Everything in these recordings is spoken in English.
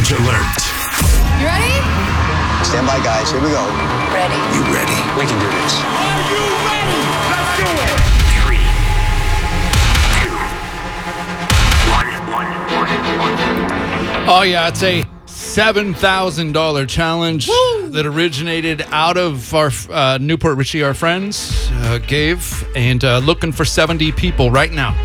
Challenge alert. You ready? Stand by, guys. Here we go. Ready. You ready? We can do this. Are you ready? Let's do it. 3, 2, 1. Oh, yeah, it's a $7,000 challenge that originated out of our Newport Richie, our friends, gave, and looking for 70 people right now.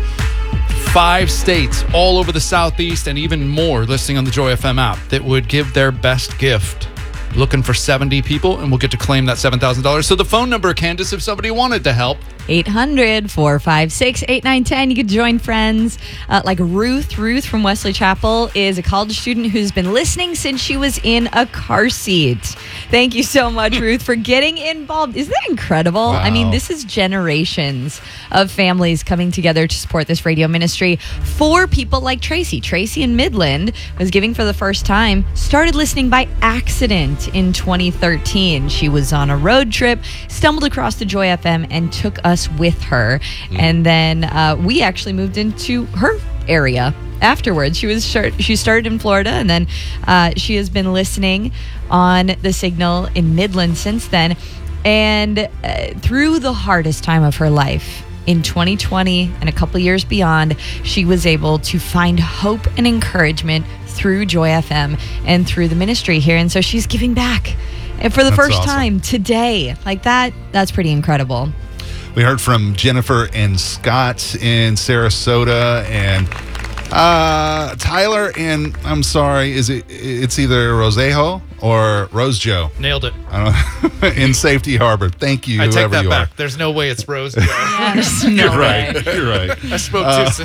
5 states all over the Southeast and even more listening on the Joy FM app that would give their best gift. Looking for 70 people, and we'll get to claim that $7,000. So the phone number, Candace, if somebody wanted to help. 800-456-8910. You could join friends like Ruth. Ruth from Wesley Chapel is a college student who's been listening since she was in a car seat. Thank you so much, Ruth, for getting involved. Isn't that incredible? Wow. I mean, this is generations of families coming together to support this radio ministry for people like Tracy. Tracy in Midland was giving for the first time, started listening by accident in 2013. She was on a road trip, stumbled across the Joy FM, and took us with her. And then we actually moved into her area afterwards. She started in Florida, and then she has been listening on the signal in Midland since then. And through the hardest time of her life in 2020 and a couple years beyond, she was able to find hope and encouragement through Joy FM and through the ministry here. And so she's giving back. And for the first time today, like that's pretty incredible. We heard from Jennifer and Scott in Sarasota, and Tyler, and I'm sorry, it's either Rosejo or Rosejo? Nailed it. In Safety Harbor. Thank you, I take whoever that you back. are. There's no way it's Rose. Yes, You're right. You're right. I spoke too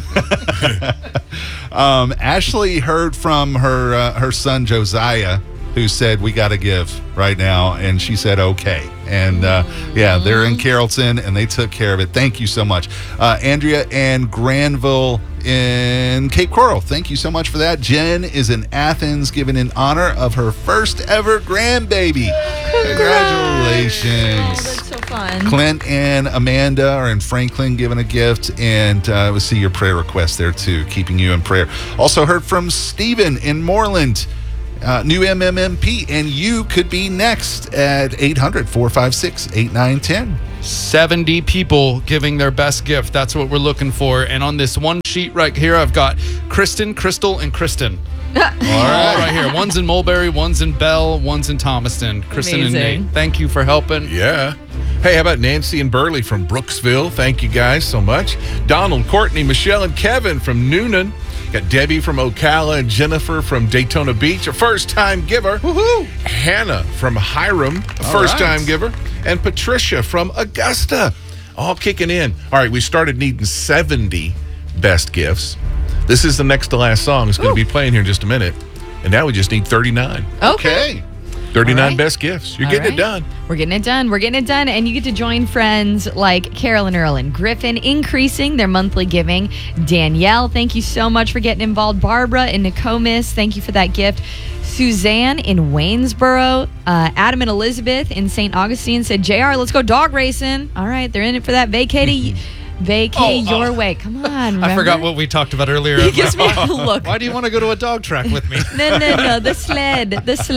soon. Ashley heard from her son Josiah, who said, we got to give right now. And she said, okay. And yeah, they're in Carrollton, and they took care of it. Thank you so much. Andrea and Granville in Cape Coral, thank you so much for that. Jen is in Athens, giving in honor of her first ever grandbaby. Congratulations. Oh, that's so fun. Clint and Amanda are in Franklin giving a gift, and we'll see your prayer request there too, keeping you in prayer. Also heard from Stephen in Moreland. New MMMP, and you could be next at 800-456-8910. 70 people giving their best gift. That's what we're looking for. And on this one sheet right here, I've got Kristen, Crystal, and Kristen. All right here. One's in Mulberry, one's in Bell, one's in Thomaston. Kristen and Nate, thank you for helping. Yeah. Hey, how about Nancy and Burley from Brooksville? Thank you guys so much. Donald, Courtney, Michelle, and Kevin from Noonan. Got Debbie from Ocala and Jennifer from Daytona Beach, a first-time giver. Woohoo! Hannah from Hiram, a first-time giver. And Patricia from Augusta, all kicking in. All right, we started needing 70 best gifts. This is the next to last song. It's going to be playing here in just a minute. And now we just need 39. Okay. 39 best gifts. You're getting it done. We're getting it done. We're getting it done. And you get to join friends like Carol and Earl and Griffin, increasing their monthly giving. Danielle, thank you so much for getting involved. Barbara in Nokomis, thank you for that gift. Suzanne in Waynesboro. Adam and Elizabeth in St. Augustine said, JR, let's go dog racing. All right, they're in it for that vacay your way. Come on, remember? I forgot what we talked about earlier. He gives me a look. Why do you want to go to a dog track with me? No, the sled.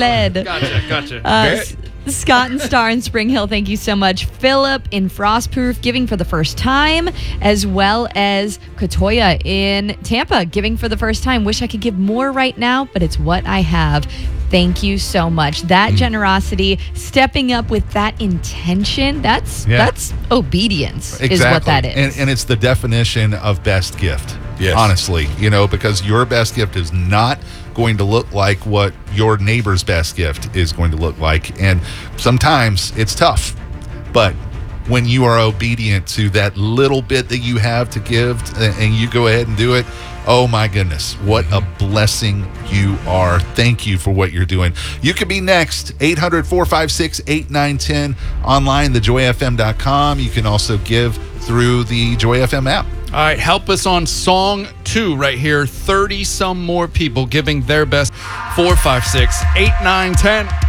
Gotcha. Scott and Star in Spring Hill, thank you so much. Philip in Frostproof, giving for the first time, as well as Katoya in Tampa, giving for the first time. Wish I could give more right now, but it's what I have. Thank you so much. That generosity, stepping up with that intention, that's obedience, is what that is. And it's the definition of best gift. Yes. Honestly, because your best gift is not going to look like what your neighbor's best gift is going to look like. And sometimes it's tough, but when you are obedient to that little bit that you have to give and you go ahead and do it, oh my goodness, what a blessing you are. Thank you for what you're doing. You could be next, 800-456-8910, online, thejoyfm.com. You can also give through the Joy FM app. All right, help us on song 2 right here. 30 some more people giving their best. 456-8910.